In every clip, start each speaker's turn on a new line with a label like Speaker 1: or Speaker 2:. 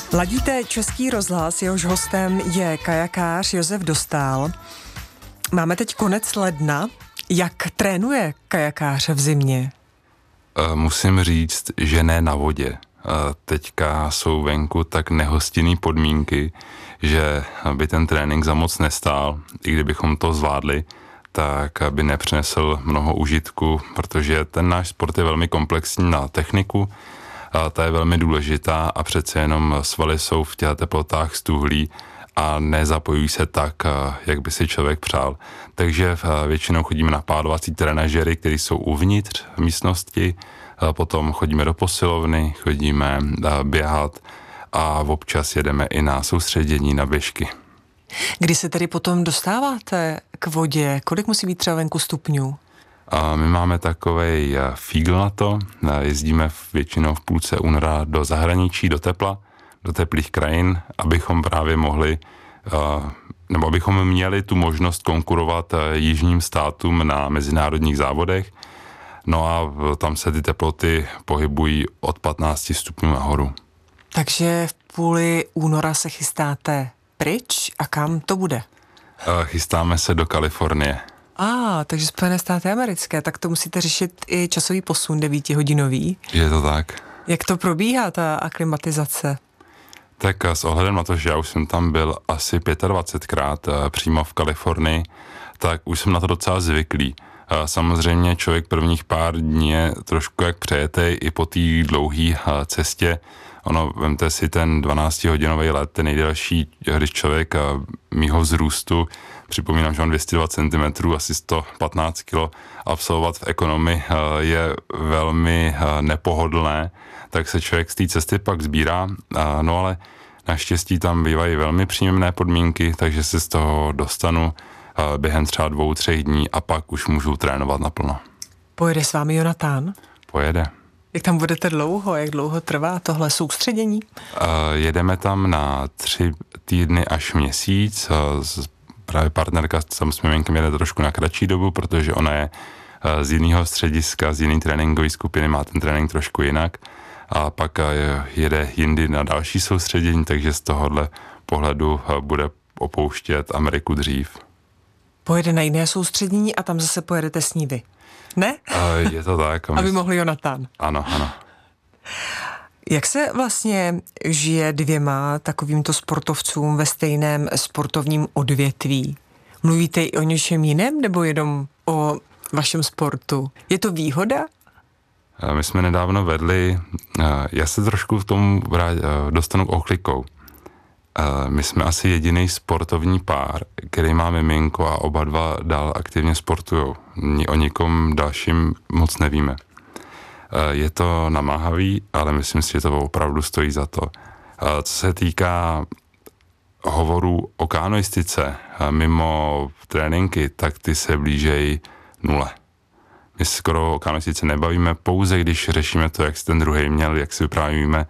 Speaker 1: Ladíte Český rozhlas, jehož hostem je kajakář Josef Dostál. Máme teď konec ledna. Jak trénuje kajakář v zimě?
Speaker 2: Musím říct, že ne na vodě. Teďka jsou venku tak nehostinné podmínky, že by ten trénink za moc nestál. I kdybychom to zvládli, tak by nepřinesl mnoho užitku, protože ten náš sport je velmi komplexní na techniku. Ta je velmi důležitá a přece jenom svaly jsou v těch teplotách stuhlí a nezapojují se tak, jak by si člověk přál. Takže většinou chodíme na pádovací trenažery, které jsou uvnitř v místnosti, potom chodíme do posilovny, chodíme běhat a občas jedeme i na soustředění na běžky.
Speaker 1: Kdy se tedy potom dostáváte k vodě? Kolik musí být třeba venku stupňů?
Speaker 2: My máme takovej fígl na to, jezdíme většinou v půlce února do zahraničí, do tepla, do teplých krajin, abychom právě mohli, nebo abychom měli tu možnost konkurovat jižním státům na mezinárodních závodech. No a tam se ty teploty pohybují od 15 stupňů nahoru.
Speaker 1: Takže v půli února se chystáte pryč a kam to bude?
Speaker 2: Chystáme se do Kalifornie.
Speaker 1: Takže Spojené státy americké, tak to musíte řešit i časový posun 9hodinový.
Speaker 2: Je to tak.
Speaker 1: Jak to probíhá, ta aklimatizace?
Speaker 2: Tak s ohledem na to, že já už jsem tam byl asi 25krát přímo v Kalifornii, tak už jsem na to docela zvyklý. Samozřejmě člověk prvních pár dní je trošku jak přejetej i po té dlouhé cestě. Vemte si ten 12hodinový let, ten nejdelší, když člověk mýho vzrůstu, připomínám, že mám 202 cm, asi 115 kg, absolvovat v ekonomii je velmi nepohodlné, tak se člověk z té cesty pak sbírá, no ale naštěstí tam bývají velmi příjemné podmínky, takže se z toho dostanu během třeba 2-3 dní a pak už můžu trénovat naplno.
Speaker 1: Pojede s vámi Jonatán?
Speaker 2: Pojede.
Speaker 1: Jak tam budete dlouho? Jak dlouho trvá tohle soustředění?
Speaker 2: Jedeme tam na 3 týdny až měsíc. Právě partnerka tam s miminkem jede trošku na kratší dobu, protože ona je z jiného střediska, z jiné tréninkové skupiny, má ten trénink trošku jinak. A pak jede jindy na další soustředění, takže z tohohle pohledu bude opouštět Ameriku dřív.
Speaker 1: Pojede na jiné soustředění a tam zase pojedete s ní vy. Ne?
Speaker 2: Je to tak.
Speaker 1: Aby mohl Jonatán.
Speaker 2: Ano.
Speaker 1: Jak se vlastně žije 2 takovýmto sportovcům ve stejném sportovním odvětví? Mluvíte i o něčem jiném nebo jenom o vašem sportu? Je to výhoda?
Speaker 2: My jsme nedávno vedli, já se trošku v tom dostanu oklikou. My jsme asi jediný sportovní pár, který má miminko a oba dva dál aktivně sportujou. O nikom dalším moc nevíme. Je to namáhavý, ale myslím si, že to opravdu stojí za to. Co se týká hovorů o kanoistice mimo tréninky, tak ty se blížejí 0. My se skoro o kanoistice nebavíme, pouze když řešíme to, jak si ten druhej měl, jak si vyprávíme,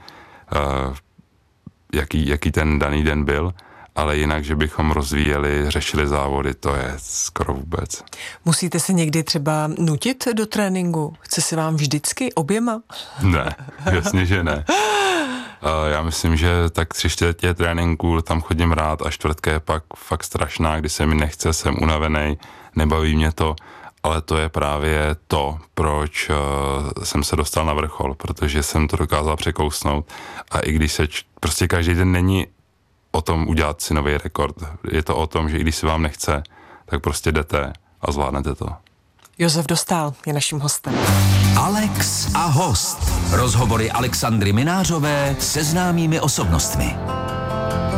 Speaker 2: jaký ten daný den byl, ale jinak, že bychom řešili závody, to je skoro vůbec. Musíte
Speaker 1: se někdy třeba nutit do tréninku? Chce se vám vždycky oběma?
Speaker 2: Ne, jasně, že ne. Já myslím, že tak 3/4 tréninku tam chodím rád a 1/4 je pak fakt strašná, kdy se mi nechce, jsem unavený, nebaví mě to, ale to je právě to, proč jsem se dostal na vrchol, protože jsem to dokázal překousnout a i když se prostě každý den není o tom udělat si nový rekord, je to o tom, že i když se vám nechce, tak prostě jdete a zvládnete to.
Speaker 1: Josef Dostál je naším hostem.
Speaker 3: Alex a host. Rozhovory Alexandry Minářové se známými osobnostmi.